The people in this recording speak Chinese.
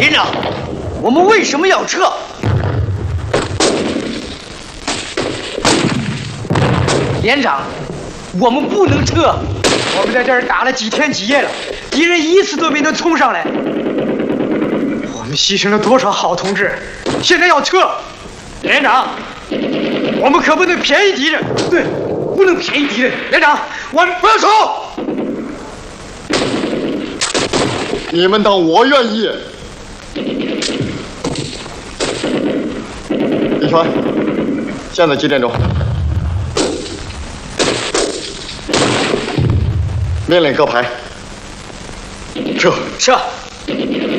连长，我们为什么要撤？连长，我们不能撤。我们在这儿打了几天几夜了，敌人一次都没能冲上来。我们牺牲了多少好同志，现在要撤。连长，我们可不能便宜敌人。对，不能便宜敌人。连长，我们不要冲。 你们当我愿意？李川，现在几点钟？命令各排撤。 撤。